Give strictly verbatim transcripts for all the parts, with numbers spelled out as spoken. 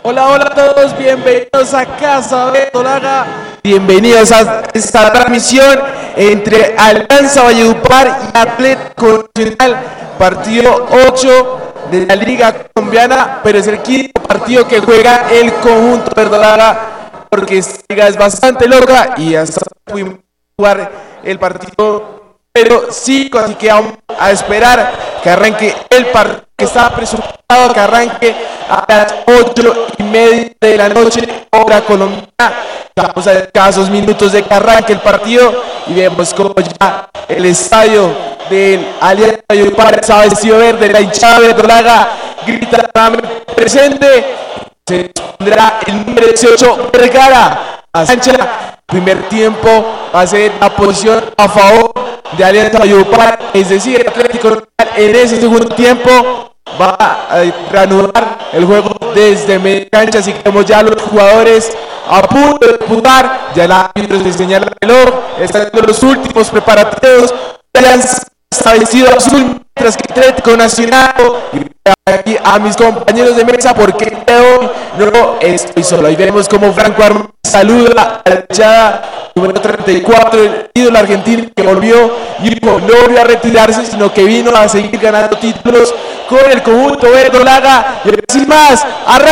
Hola, hola a todos, bienvenidos a Casa Verdolaga, bienvenidos a esta transmisión entre Alianza Valledupar y Atlético Nacional, partido ocho de la Liga Colombiana, pero es el quinto partido que juega el conjunto verdolaga, porque esta liga es bastante loca y hasta pudimos jugar el partido, pero sí, así que vamos a esperar que arranque el partido que está presupuestado, que arranque a las ocho y media de la noche, hora colombiana. Estamos a escasos minutos de que arranque el partido y vemos como ya el estadio del Alianza Valledupar está vestido verde, la hinchada verdolaga grita presente. Se pondrá el número dieciocho Vergara a Sancha. Primer tiempo va a ser la posición a favor de Alianza Valledupar, es decir, el Atlético Nacional en ese segundo tiempo va a reanudar el juego desde media cancha, así que vemos ya los jugadores a punto de disputar, ya el árbitro se señala el reloj, están los últimos preparativos. Alianza está vestido azul, mientras que Atlético Nacional, y aquí a mis compañeros de mesa porque hoy no estoy solo. Ahí vemos como Franco Armando saluda a la hinchada número treinta y cuatro, el ídolo argentino que volvió y dijo, no volvió a retirarse, sino que vino a seguir ganando títulos con el conjunto verdolaga. Y sin más, arranca.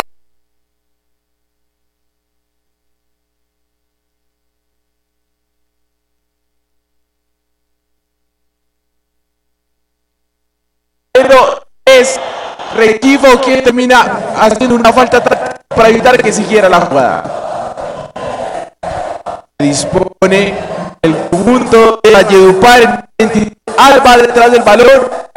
Pero es Requifo quien termina haciendo una falta para evitar que siguiera la jugada. Dispone el conjunto de Valledupar, Alba detrás del balón,